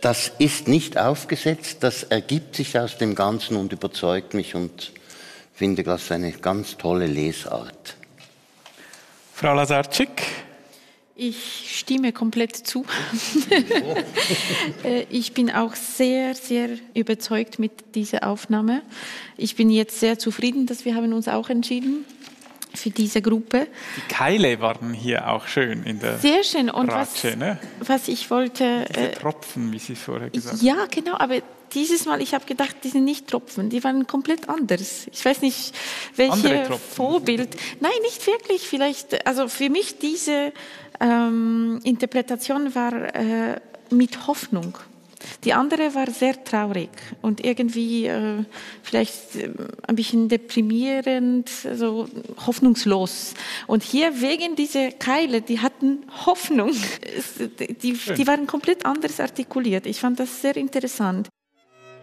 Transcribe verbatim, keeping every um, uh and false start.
das ist nicht aufgesetzt, das ergibt sich aus dem Ganzen und überzeugt mich und finde das eine ganz tolle Lesart. Frau Lazarczyk? Ich stimme komplett zu. Ich bin auch sehr, sehr überzeugt mit dieser Aufnahme. Ich bin jetzt sehr zufrieden, dass wir haben uns auch entschieden für diese Gruppe. Die Keile waren hier auch schön in der Sehr schön. Und Bratsche, was, ne? was ich wollte... Diese äh, Tropfen, wie Sie es vorher gesagt haben. Ja, genau, aber dieses Mal, ich habe gedacht, die sind nicht Tropfen, die waren komplett anders. Ich weiß nicht, welche Vorbild... Nein, nicht wirklich, vielleicht... Also für mich diese ähm, Interpretation war äh, mit Hoffnung. Die andere war sehr traurig und irgendwie äh, vielleicht äh, ein bisschen deprimierend, so hoffnungslos. Und hier wegen dieser Keile, die hatten Hoffnung. Es, die, die waren komplett anders artikuliert. Ich fand das sehr interessant.